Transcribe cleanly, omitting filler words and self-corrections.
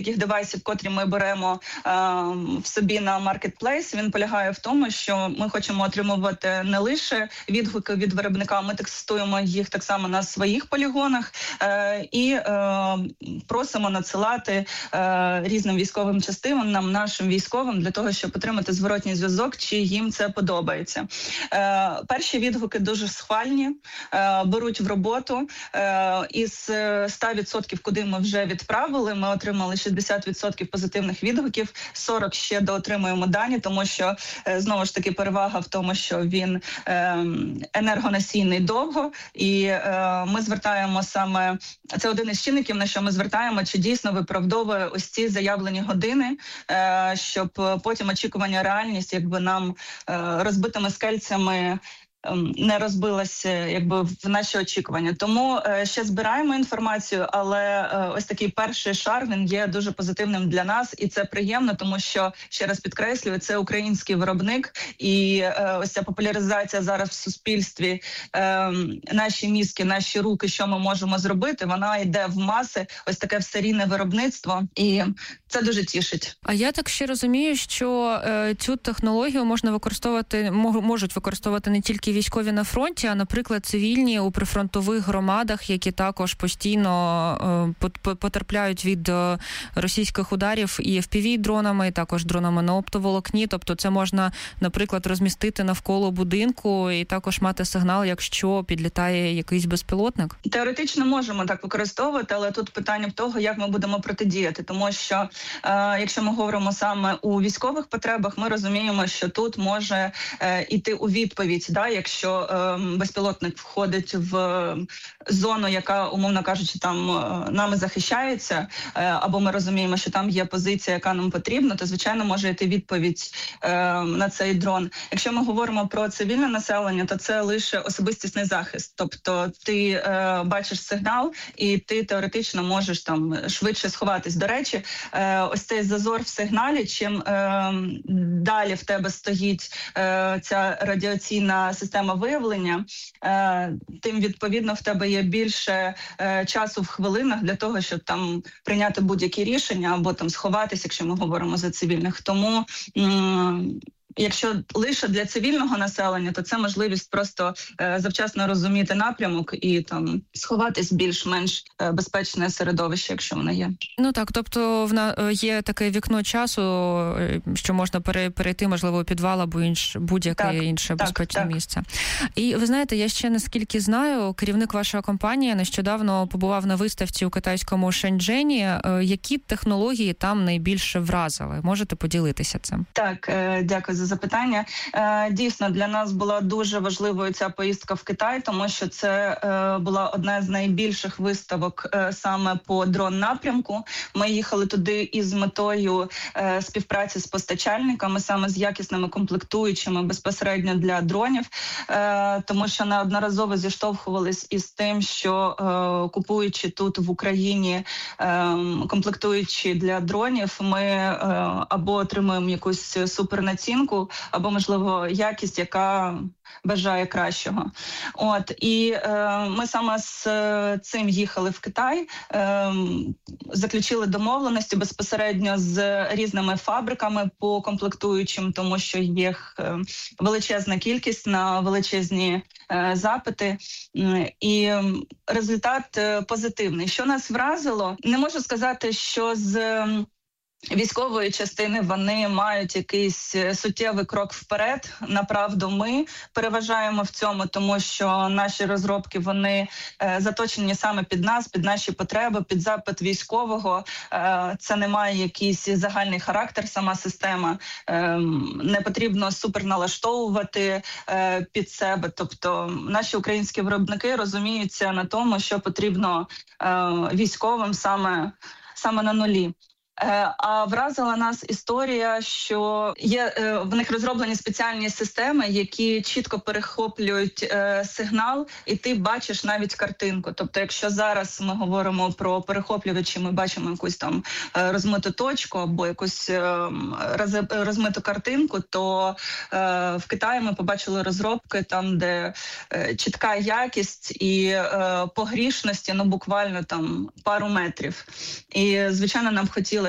будь-яких девайсів, котрі ми беремо в собі на маркетплейс, він полягає в тому, що ми хочемо отримувати не лише відгуки від виробника, ми тестуємо їх так само на своїх полігонах і просимо надсилати різним військовим частинам, нашим військовим, для того, щоб отримати зворотній зв'язок, чи їм це подобається. Перші відгуки дуже схвальні, беруть в роботу. Із 100%, куди ми вже відправили, ми отримали 60% позитивних відгуків, 40% ще доотримуємо дані, тому що, знову ж таки, перевага в тому, що він енергоносійний довго, і ми звертаємо саме, це один із чинників, на що ми звертаємо, чи дійсно виправдовує ось ці заявлені години, щоб потім очікування реальність, якби нам розбитими скельцями не розбилася якби в наші очікування. Тому ще збираємо інформацію, але ось такий перший шар, він є дуже позитивним для нас, і це приємно, тому що, ще раз підкреслюю, це український виробник, і ось ця популяризація зараз в суспільстві, наші мізки, наші руки, що ми можемо зробити, вона йде в маси, ось таке серійне виробництво, і це дуже тішить. А я так ще розумію, що цю технологію можуть використовувати не тільки військові на фронті, а, наприклад, цивільні у прифронтових громадах, які також постійно потерпляють від російських ударів і FPV-дронами, і також дронами на оптоволокні. Тобто це можна, наприклад, розмістити навколо будинку і також мати сигнал, якщо підлітає якийсь безпілотник? Теоретично можемо так використовувати, але тут питання в того, як ми будемо протидіяти. Тому що, якщо ми говоримо саме у військових потребах, ми розуміємо, що тут може іти у відповідь, якщо безпілотник входить в зону, яка, умовно кажучи, там нами захищається, або ми розуміємо, що там є позиція, яка нам потрібна, то, звичайно, може йти відповідь на цей дрон. Якщо ми говоримо про цивільне населення, то це лише особистісний захист. Тобто ти бачиш сигнал, і ти теоретично можеш там швидше сховатись. До речі, ось цей зазор в сигналі, чим далі в тебе стоїть ця радіаційна система виявлення, тим, відповідно, в тебе є більше часу в хвилинах для того, щоб там прийняти будь-які рішення або там сховатися, якщо ми говоримо за цивільних. Тому якщо лише для цивільного населення, то це можливість просто завчасно розуміти напрямок і там сховатись в більш-менш безпечне середовище, якщо воно є. Ну так, тобто є таке вікно часу, що можна перейти, можливо, у підвал або будь-яке інше безпечне місце. І ви знаєте, я ще наскільки знаю, керівник вашої компанії нещодавно побував на виставці у китайському Шенчжені. Які технології там найбільше вразили? Можете поділитися цим? Так, дякую за запитання. Дійсно, для нас була дуже важливою ця поїздка в Китай, тому що це була одна з найбільших виставок саме по дрон-напрямку. Ми їхали туди із метою співпраці з постачальниками, саме з якісними комплектуючими безпосередньо для дронів, тому що неодноразово зіштовхувались із тим, що купуючи тут в Україні комплектуючі для дронів, ми або отримуємо якусь супернацінку, або, можливо, якість, яка бажає кращого. І ми саме з цим їхали в Китай, заключили домовленості безпосередньо з різними фабриками по комплектуючим, тому що їх величезна кількість на величезні запити. І результат позитивний. Що нас вразило? Не можу сказати, що з військової частини вони мають якийсь суттєвий крок вперед. Направду, ми переважаємо в цьому, тому що наші розробки, вони заточені саме під нас, під наші потреби, під запит військового. Це не має якийсь загальний характер, сама система. Не потрібно суперналаштовувати під себе. Тобто наші українські виробники розуміються на тому, що потрібно військовим саме на нулі. А вразила нас історія, що є в них розроблені спеціальні системи, які чітко перехоплюють сигнал, і ти бачиш навіть картинку. Тобто, якщо зараз ми говоримо про перехоплювачі, ми бачимо якусь там розмиту точку або якусь розмиту картинку, то в Китаї ми побачили розробки там, де чітка якість і погрішності, буквально там пару метрів. І, звичайно, нам хотілося,